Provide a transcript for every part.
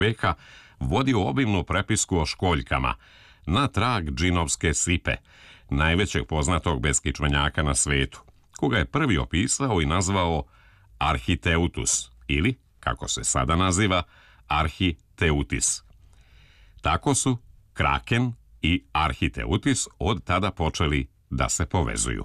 veka vodio obimnu prepisku o školjkama na trag džinovske sipe, najvećeg poznatog beskičmenjaka na svetu, koga je prvi opisao i nazvao Arhiteutus ili, kako se sada naziva, Arhiteutis. Tako su Kraken i Arhiteutis od tada počeli da se povezuju.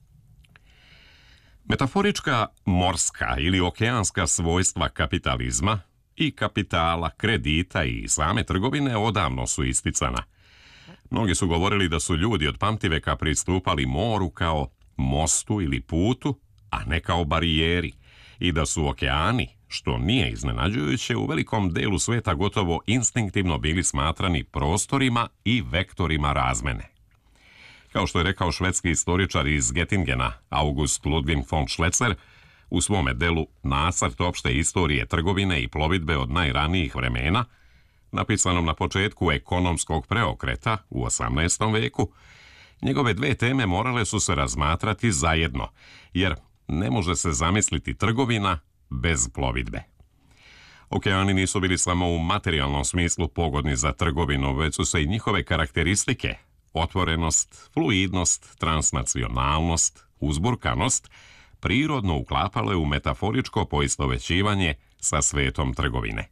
Metaforička morska ili okeanska svojstva kapitalizma i kapitala, kredita i same trgovine odavno su isticana. Mnogi su govorili da su ljudi od pamtiveka pristupali moru kao mostu ili putu, a ne kao barijeri, i da su okeani, što nije iznenađujuće, u velikom delu sveta gotovo instinktivno bili smatrani prostorima i vektorima razmene. Kao što je rekao švedski istoričar iz Gettingena, August Ludwig von Schletzer, u svome delu Nacrt opšte istorije trgovine i plovidbe od najranijih vremena, napisanom na početku ekonomskog preokreta u 18. veku, njegove dve teme morale su se razmatrati zajedno, jer ne može se zamisliti trgovina bez plovidbe. Okeani nisu bili samo u materijalnom smislu pogodni za trgovinu, već su se i njihove karakteristike, otvorenost, fluidnost, transnacionalnost, uzburkanost, prirodno uklapale u metaforičko poistovećivanje sa svetom trgovine.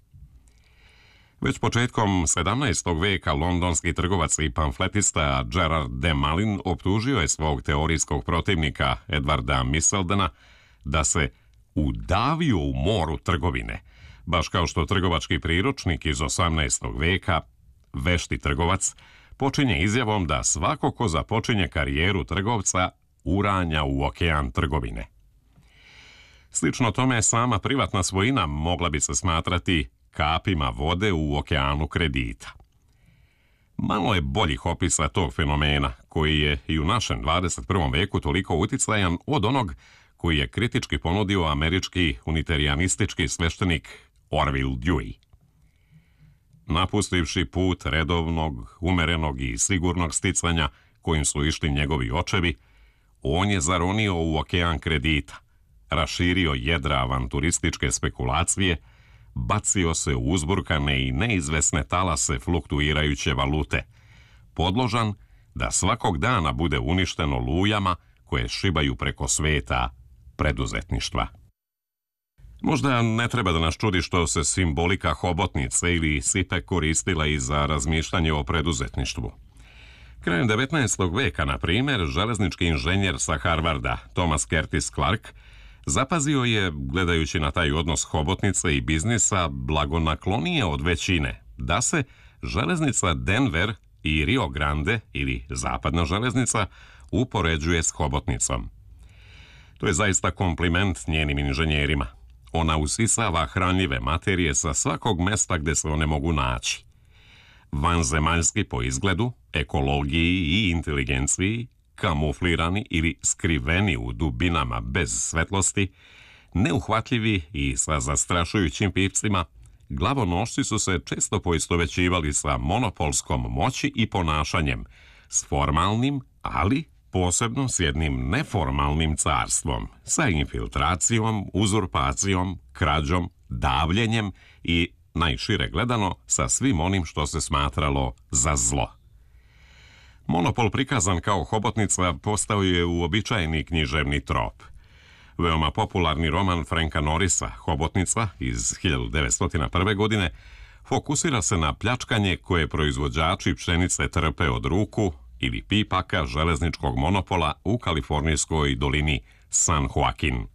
Već početkom 17. veka londonski trgovac i pamfletista Gerard de Malin optužio je svog teorijskog protivnika Edwarda Misseldena da se udavio u moru trgovine, baš kao što trgovački priručnik iz 18. veka, Vešti trgovac, počinje izjavom da svako ko započinje karijeru trgovca uranja u okean trgovine. Slično tome, sama privatna svojina mogla bi se smatrati kapima vode u okeanu kredita. Malo je boljih opisa tog fenomena, koji je i u našem 21. veku toliko uticajan od onog koji je kritički ponudio američki unitarijanistički sveštenik Orville Dewey. Napustivši put redovnog, umerenog i sigurnog sticanja kojim su išli njegovi očevi, on je zaronio u okean kredita, raširio jedra avanturističke spekulacije, bacio se u uzburkane i neizvesne talase fluktuirajuće valute, podložan da svakog dana bude uništen olujama koje šibaju preko sveta preduzetništva. Možda ne treba da nas čudi što se simbolika hobotnice ili sipe koristila i za razmišljanje o preduzetništvu. Krajem 19. veka, na primjer, železnički inženjer sa Harvarda, Thomas Curtis Clark, zapazio je, gledajući na taj odnos hobotnice i biznisa, blagonaklonije od većine, da se železnica Denver i Rio Grande, ili zapadna železnica, upoređuje s hobotnicom. To je zaista kompliment njenim inženjerima. Ona usisava hranljive materije sa svakog mesta gde se one mogu naći. Vanzemaljski po izgledu, ekologiji i inteligenciji, kamuflirani ili skriveni u dubinama bez svetlosti, neuhvatljivi i sa zastrašujućim pipcima, glavonošci su se često poistovećivali sa monopolskom moći i ponašanjem, s formalnim, ali posebno s jednim neformalnim carstvom, sa infiltracijom, uzurpacijom, krađom, davljenjem i, najšire gledano, sa svim onim što se smatralo za zlo. Monopol prikazan kao hobotnica postao je uobičajeni književni trop. Veoma popularni roman Franka Norrisa, Hobotnica, iz 1901. godine, fokusira se na pljačkanje koje proizvođači pšenice trpe od ruku ili pipaka železničkog monopola u kalifornijskoj dolini San Joaquin.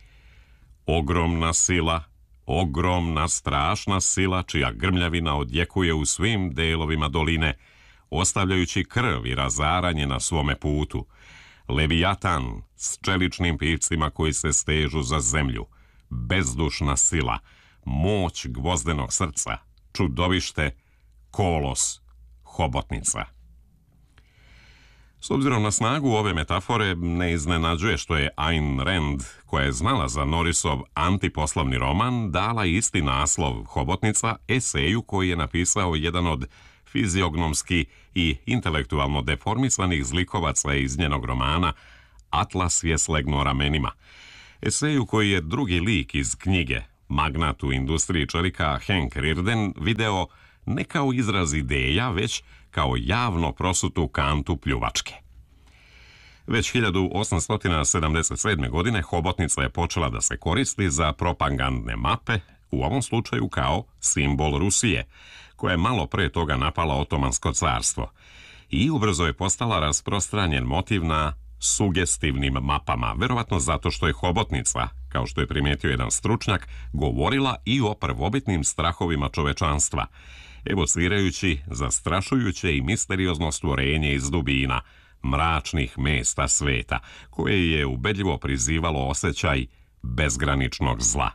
Ogromna, strašna sila čija grmljavina odjekuje u svim delovima doline, ostavljajući krv i razaranje na svome putu. Leviatan s čeličnim pivcima koji se stežu za zemlju. Bezdušna sila, moć gvozdenog srca, čudovište, kolos, hobotnica. S obzirom na snagu ove metafore, ne iznenađuje što je Ayn Rand, koja je znala za Norrisov antiposlovni roman, dala isti naslov Hobotnica eseju koji je napisao jedan od fiziognomski i intelektualno deformisanih zlikovaca iz njenog romana Atlas je slegnuo ramenima. Eseju koji je drugi lik iz knjige, magnat u industriji čelika Henk Rirden video ne kao izraz ideja, već kao javno prosutu kantu pljuvačke. Već 1877. godine hobotnica je počela da se koristi za propagandne mape, u ovom slučaju kao simbol Rusije, koja je malo pre toga napala Otomansko carstvo, i ubrzo je postala rasprostranjen motiv na sugestivnim mapama, verovatno zato što je hobotnica, kao što je primijetio jedan stručnjak, govorila i o prvobitnim strahovima čovečanstva, evocirajući zastrašujuće i misteriozno stvorenje iz dubina, mračnih mesta sveta, koje je ubedljivo prizivalo osjećaj bezgraničnog zla.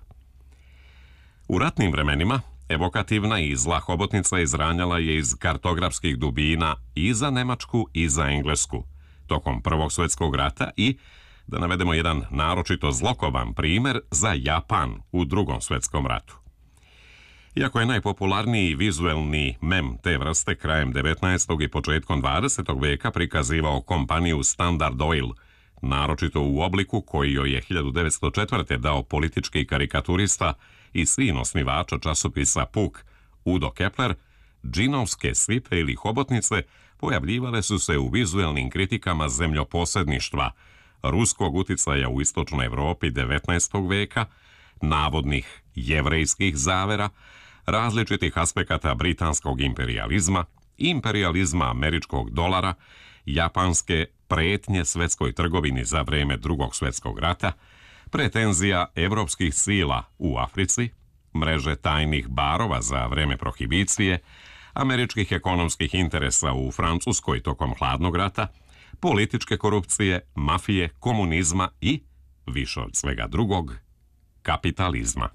U ratnim vremenima evokativna i zla hobotnica izranjala je iz kartografskih dubina i za Nemačku i za Englesku tokom Prvog svjetskog rata i, da navedemo jedan naročito zlokovan primjer, za Japan u Drugom svjetskom ratu. Iako je najpopularniji vizuelni mem te vrste krajem 19. i početkom 20. veka prikazivao kompaniju Standard Oil, naročito u obliku koji joj je 1904. dao politički karikaturista i sin osnivača časopisa Puk, Udo Kepler, džinovske slipe ili hobotnice pojavljivale su se u vizuelnim kritikama zemljoposjedništva, ruskog uticaja u istočnoj Evropi 19. veka, navodnih jevrejskih zavera, različitih aspekata britanskog imperijalizma američkog dolara, japanske pretnje svetskoj trgovini za vreme Drugog svjetskog rata, pretenzija evropskih sila u Africi, mreže tajnih barova za vreme prohibicije, američkih ekonomskih interesa u Francuskoj tokom hladnog rata, političke korupcije, mafije, komunizma i, više od svega drugog, kapitalizma.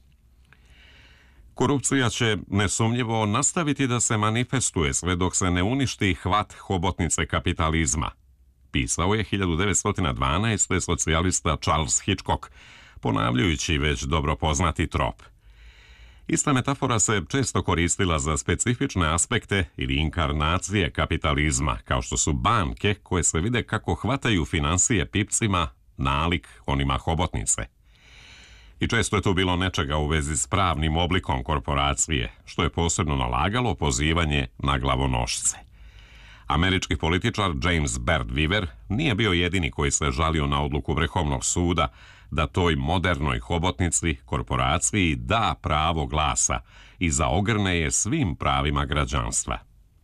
Korupcija će nesumnjivo nastaviti da se manifestuje sve dok se ne uništi hvat hobotnice kapitalizma, pisao je 1912. socijalista Charles Hitchcock, ponavljajući već dobro poznati trop. Ista metafora se često koristila za specifične aspekte ili inkarnacije kapitalizma, kao što su banke koje se vide kako hvataju finansije pipcima, nalik onima hobotnice. I često je tu bilo nečega u vezi s pravnim oblikom korporacije, što je posebno nalagalo pozivanje na glavonošce. Američki političar James Baird Weaver nije bio jedini koji se žalio na odluku Vrhovnog suda da toj modernoj hobotnici korporaciji da pravo glasa i zaogrne je svim pravima građanstva.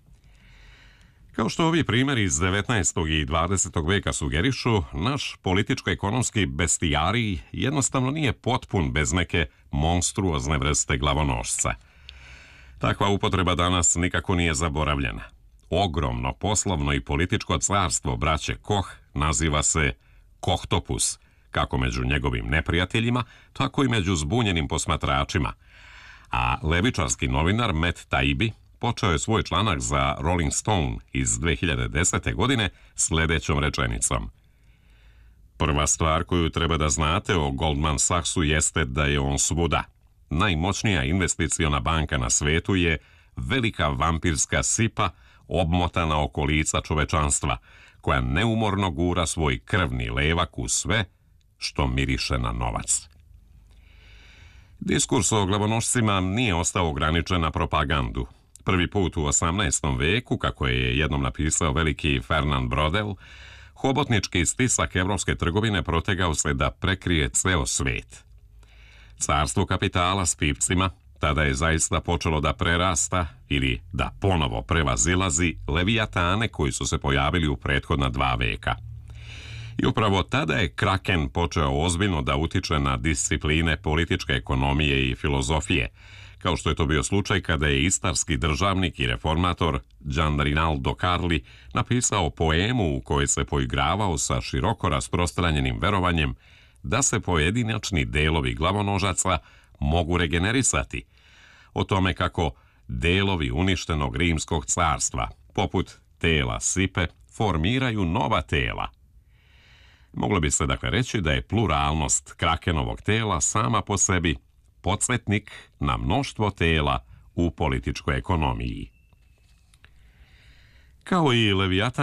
Kao što ovi primjeri iz 19. i 20. veka sugerišu, naš političko-ekonomski bestijarij jednostavno nije potpun bez neke monstruozne vrste glavonošca. Takva upotreba danas nikako nije zaboravljena. Ogromno poslovno i političko carstvo braće Koch naziva se Kochtopus, kako među njegovim neprijateljima, tako i među zbunjenim posmatračima. A levičarski novinar Matt Taibbi počeo je svoj članak za Rolling Stone iz 2010. godine sljedećom rečenicom. Prva stvar koju treba da znate o Goldman Sachsu jeste da je on svuda. Najmoćnija investiciona banka na svetu je velika vampirska sipa obmotana oko lica čovečanstva, koja neumorno gura svoj krvni levak u sve što miriše na novac. Diskurs o glavonošcima nije ostao ograničen na propagandu. Prvi put u 18. veku, kako je jednom napisao veliki Fernand Braudel, hobotnički stisak evropske trgovine protegao se da prekrije ceo svet. Carstvo kapitala s pipcima tada je zaista počelo da prerasta ili da ponovo prevazilazi levijatane koji su se pojavili u prethodna 2 veka. I upravo tada je Kraken počeo ozbiljno da utiče na discipline političke ekonomije i filozofije, kao što je to bio slučaj kada je istarski državnik i reformator Gian Rinaldo Carli napisao poemu u kojoj se poigravao sa široko rasprostranjenim verovanjem da se pojedinačni delovi glavonožaca mogu regenerisati, o tome kako delovi uništenog rimskog carstva, poput tela sipe, formiraju nova tela. Moglo bi se dakle reći da je pluralnost Krakenovog tela sama po sebi podsjetnik na mnoštvo tela u političkoj ekonomiji. Kao i Levijatan,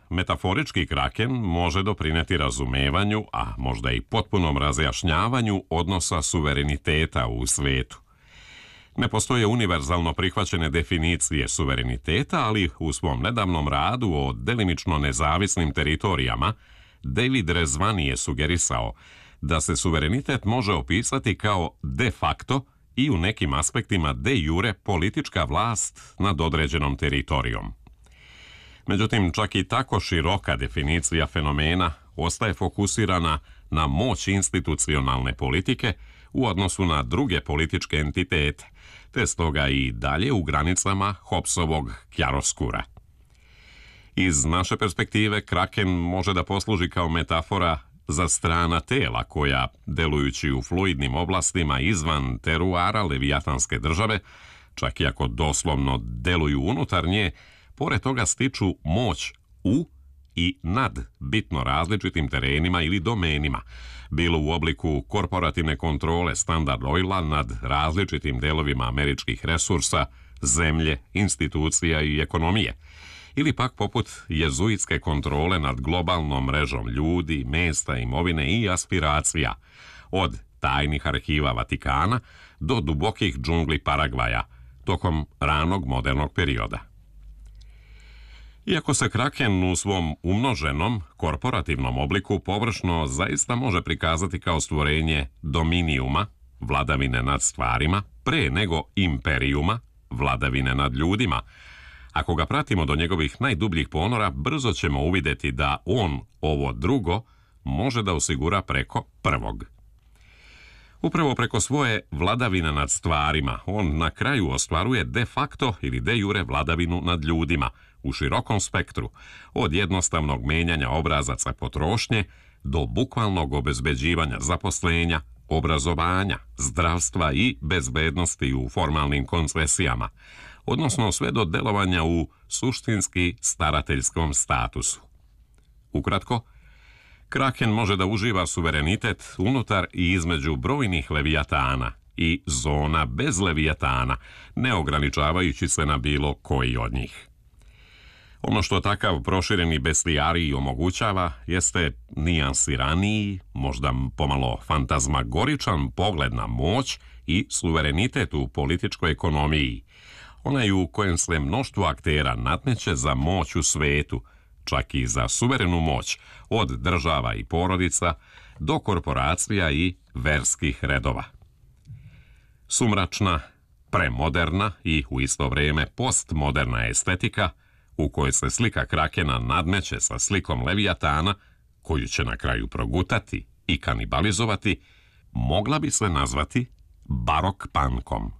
metaforički kraken može doprineti razumevanju, a možda i potpunom razjašnjavanju odnosa suvereniteta u svetu. Ne postoje univerzalno prihvaćene definicije suvereniteta, ali u svom nedavnom radu o delimično nezavisnim teritorijama David Rezvani je sugerisao da se suverenitet može opisati kao de facto i u nekim aspektima de jure politička vlast nad određenom teritorijom. Međutim, čak i tako široka definicija fenomena ostaje fokusirana na moć institucionalne politike u odnosu na druge političke entitete, te stoga i dalje u granicama Hobbesovog kjaroskura. Iz naše perspektive, kraken može da posluži kao metafora za strana tela koja, delujući u fluidnim oblastima izvan teruara levijatanske države, čak i ako doslovno deluju unutar nje, pored toga stiču moć u i nad bitno različitim terenima ili domenima, bilo u obliku korporativne kontrole Standard Oila nad različitim delovima američkih resursa, zemlje, institucija i ekonomije, ili pak poput jezuitske kontrole nad globalnom mrežom ljudi, mesta, imovine i aspiracija, od tajnih arhiva Vatikana do dubokih džungli Paragvaja, tokom ranog modernog perioda. Iako se kraken u svom umnoženom, korporativnom obliku površno zaista može prikazati kao stvorenje dominijuma, vladavine nad stvarima, pre nego imperijuma, vladavine nad ljudima, ako ga pratimo do njegovih najdubljih ponora, brzo ćemo uvideti da on ovo drugo može da osigura preko prvog. Upravo preko svoje vladavine nad stvarima, on na kraju ostvaruje de facto ili de jure vladavinu nad ljudima, u širokom spektru, od jednostavnog menjanja obrazaca potrošnje do bukvalnog obezbeđivanja zaposlenja, obrazovanja, zdravstva i bezbednosti u formalnim koncesijama, odnosno sve do delovanja u suštinski starateljskom statusu. Ukratko, kraken može da uživa suverenitet unutar i između brojnih levijatana i zona bez levijatana, ne ograničavajući se na bilo koji od njih. Ono što takav prošireni bestijarij omogućava jeste nijansiraniji, možda pomalo fantazmagoričan pogled na moć i suverenitet u političkoj ekonomiji, onaj u kojem se mnoštvo aktera natmeće za moć u svetu, čak i za suverenu moć, od država i porodica do korporacija i verskih redova. Sumračna, premoderna i u isto vrijeme postmoderna estetika, u kojoj se slika krakena nadmeće sa slikom levijatana, koju će na kraju progutati i kanibalizovati, mogla bi se nazvati barok punkom.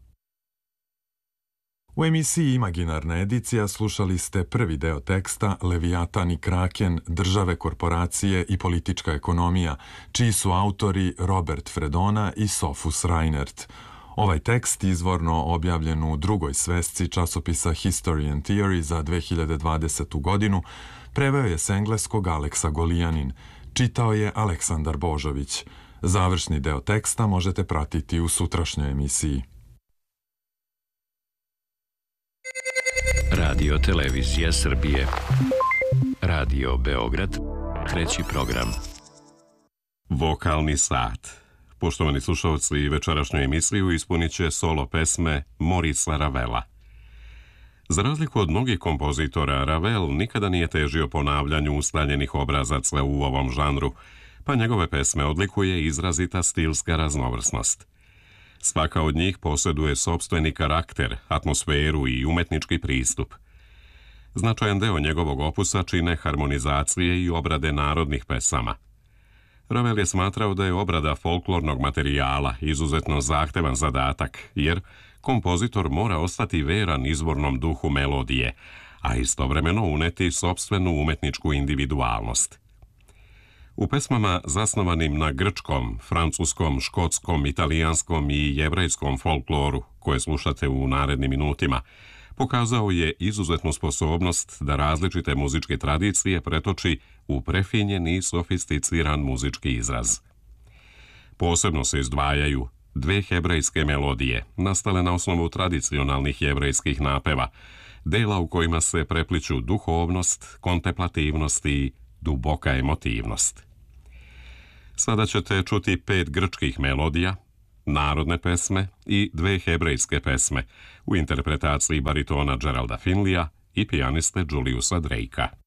U emisiji Imaginarna edicija slušali ste prvi deo teksta Levijatan i kraken, države, korporacije i politička ekonomija, čiji su autori Robert Fredona i Sophus Reinert. Ovaj tekst, izvorno objavljen u drugoj svesci časopisa History and Theory za 2020. godinu, preveo je s engleskog Aleksa Golijanin, čitao je Aleksandar Božović. Završni deo teksta možete pratiti u sutrašnjoj emisiji. Radio Televizija Srbije. Radio Beograd, treći program. Vokalni sat. Poštovani slušalci, večerašnju emisiju ispunit će solo pesme Maurice Ravela. Za razliku od mnogih kompozitora, Ravel nikada nije težio ponavljanju ustaljenih obrazaca u ovom žanru, pa njegove pesme odlikuje izrazita stilska raznovrsnost. Svaka od njih posjeduje sopstveni karakter, atmosferu i umetnički pristup. Značajan deo njegovog opusa čine harmonizacije i obrade narodnih pesama. Ravel je smatrao da je obrada folklornog materijala izuzetno zahtevan zadatak, jer kompozitor mora ostati veran izvornom duhu melodije, a istovremeno uneti sopstvenu umetničku individualnost. U pesmama zasnovanim na grčkom, francuskom, škotskom, italijanskom i jevrejskom folkloru, koje slušate u narednim minutima, pokazao je izuzetnu sposobnost da različite muzičke tradicije pretoči u prefinjen i sofisticiran muzički izraz. Posebno se izdvajaju dve hebrejske melodije, nastale na osnovu tradicionalnih jevrejskih napeva, dela u kojima se prepliću duhovnost, kontemplativnost i duboka emotivnost. Sada ćete čuti 5 grčkih melodija, narodne pesme i 2 hebrejske pesme u interpretaciji baritona Geralda Finleya i pijaniste Juliusa Drakea.